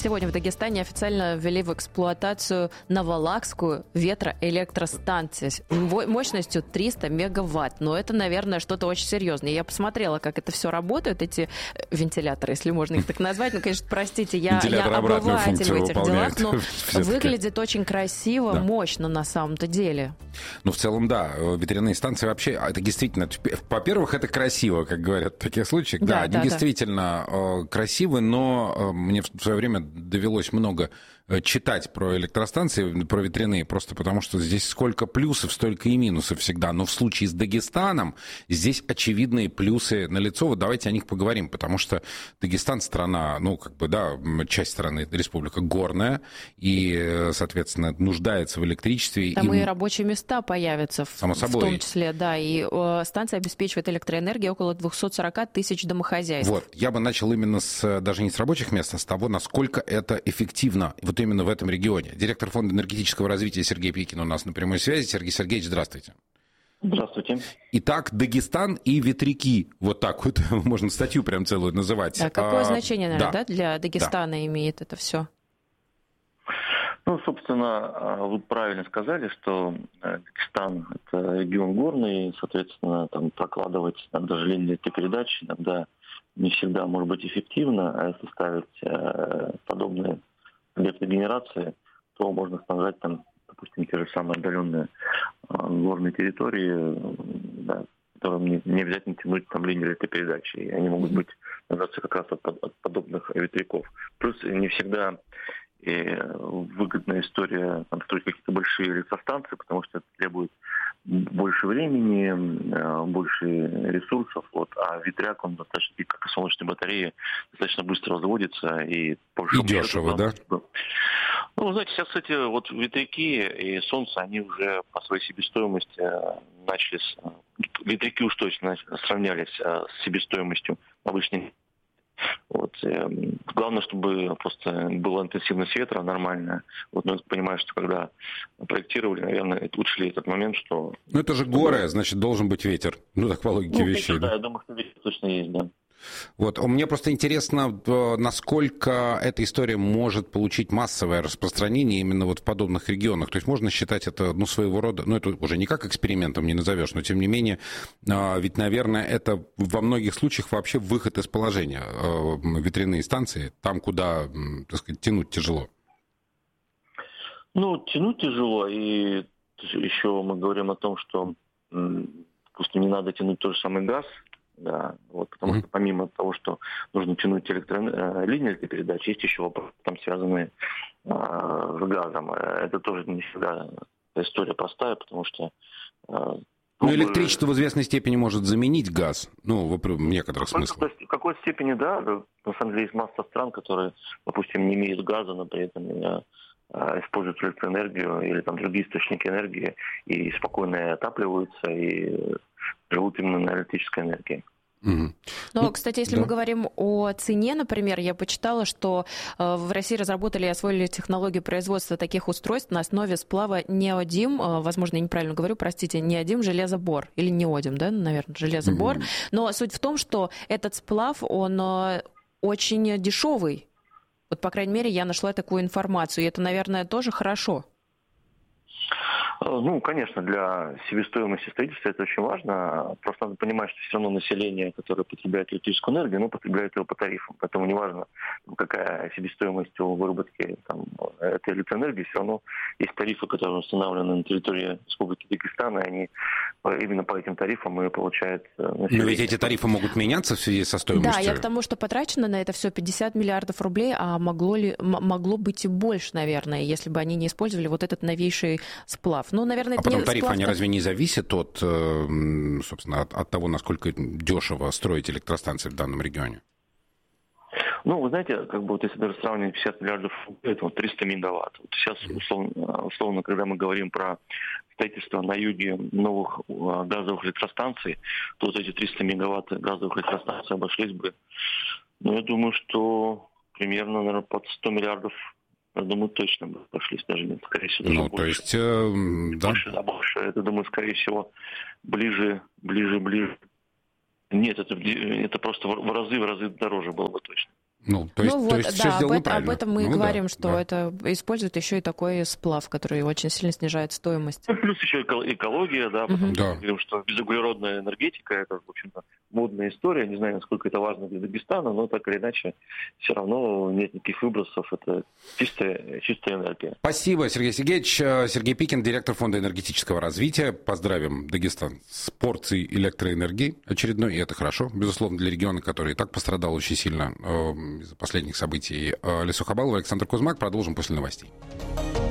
Сегодня в Дагестане официально ввели в эксплуатацию Навалакскую ветроэлектростанцию мощностью 300 мегаватт. Но это, наверное, что-то очень серьезное. Я посмотрела, как это все работает, эти вентиляторы, если можно их так назвать. Ну, конечно, простите, я обыватель в этих делах, но выглядит очень красиво, мощно на самом-то деле. Ну, в целом, да. Ветряные станции вообще, это действительно, во-первых, это красиво, как говорят в таких случаях. Да, они действительно красивы, но мне в свое время довелось много читать про электростанции, про ветряные, просто потому что здесь сколько плюсов, столько и минусов всегда. Но в случае с Дагестаном здесь очевидные плюсы налицо. Вот давайте о них поговорим, потому что Дагестан страна, ну, как бы, да, часть страны, республика горная, и, соответственно, нуждается в электричестве. Там и рабочие места появятся, само собой. В том числе, да, и станция обеспечивает электроэнергией около 240 тысяч домохозяйств. Вот, я бы начал именно даже не с рабочих мест, а с того, насколько это эффективно вот именно в этом регионе. Директор Фонда энергетического развития Сергей Пикин у нас на прямой связи. Сергей Сергеевич, здравствуйте. Здравствуйте. Итак, Дагестан и ветряки. Вот так вот можно статью прям целую называть. А какое значение, наверное, для Дагестана имеет это все? Ну, собственно, вы правильно сказали, что Дагестан – это регион горный, соответственно, там прокладывать даже линии электропередач иногда не всегда может быть эффективно, а если ставить подобные электрогенерации, то можно снабжать там, допустим, те же самые отдаленные горные территории, да, которым не обязательно тянуть там линии электропередачи, и они могут быть нажаться как раз от подобных ветряков. Плюс не всегда выгодная история там, строить какие-то большие электростанции, потому что это требует больше времени, больше ресурсов. Вот. А ветряк, он достаточно, как и солнечные батареи, достаточно быстро разводится. И дешево, да? Ну, знаете, сейчас, кстати, вот ветряки и солнце, они уже по своей себестоимости начали... Ветряки уж точно сравнялись с себестоимостью обычных. Вот. Главное, чтобы просто была интенсивность ветра нормальная. Вот, но я понимаю, что когда проектировали, наверное, учли этот момент, что... Ну, это же горы, значит, должен быть ветер. Ну, так по логике вещей. Да, я думаю, что ветер точно есть, да. Вот. Мне просто интересно, насколько эта история может получить массовое распространение именно вот в подобных регионах. То есть можно считать это, ну, своего рода, ну, это уже никак экспериментом не назовешь, но тем не менее, ведь, наверное, это во многих случаях вообще выход из положения. Ветряные станции, там, куда, так сказать, тянуть тяжело. Ну, тянуть тяжело, и еще мы говорим о том, что, допустим, не надо тянуть тот же самый газ. Да, вот, потому что помимо того, что нужно тянуть линии электропередач, есть еще вопросы, там связанные с газом. Это тоже не всегда история простая, потому что... Ну, электричество в известной степени может заменить газ, ну, в некоторых смыслах. В какой-то степени, да. На самом деле есть масса стран, которые, допустим, не имеют газа, но при этом используют электроэнергию или там другие источники энергии и спокойно отапливаются и живут именно на электрической энергии. Но, кстати, если мы говорим о цене, например, я почитала, что в России разработали и освоили технологию производства таких устройств на основе сплава неодим, возможно, я неправильно говорю, простите, неодим, железобор, или неодим, да, наверное, железобор. Но суть в том, что этот сплав, он очень дешевый. Вот, по крайней мере, я нашла такую информацию, и это, наверное, тоже хорошо. Ну, конечно, для себестоимости строительства это очень важно. Просто надо понимать, что все равно население, которое потребляет электрическую энергию, оно потребляет ее по тарифам. Поэтому неважно, какая себестоимость у выработки этой электроэнергии, все равно есть тарифы, которые установлены на территории Республики Дагестан, и они именно по этим тарифам и получают население. Но ведь эти тарифы могут меняться в связи со стоимостью. Да, я к тому, что потрачено на это все 50 миллиардов рублей, а могло быть и больше, наверное, если бы они не использовали вот этот новейший сплав. Ну, наверное, это потом тарифы, они разве не зависят от, собственно, от того, насколько дешево строить электростанции в данном регионе? Ну, вы знаете, как бы вот если даже сравнивать 50 миллиардов рублей, это вот 300 мегаватт. Вот сейчас, условно, когда мы говорим про строительство на юге новых газовых электростанций, то вот эти 300 мегаватт газовых электростанций обошлись бы, ну, я думаю, что примерно, наверное, под 100 миллиардов. Я думаю, точно бы пошлись, даже нет, скорее всего, даже больше. То есть, да? Больше, да, больше. Это, думаю, скорее всего, ближе. Нет, это просто в разы дороже было бы точно. Ну, то есть все сделано правильно. Об этом мы и говорим, что это используют еще и такой сплав, который очень сильно снижает стоимость. Плюс еще экология, да, потому что мы говорим, что безуглеродная энергетика, это, в общем-то, модная история. Не знаю, насколько это важно для Дагестана, но так или иначе все равно нет никаких выбросов. Это чистая энергия. Спасибо, Сергей Сергеевич. Сергей Пикин, директор Фонда энергетического развития. Поздравим Дагестан с порцией электроэнергии очередной, и это хорошо, безусловно, для региона, который и так пострадал очень сильно из-за последних событий. Лесу Хабалова, Александр Кузьмак. Продолжим после новостей.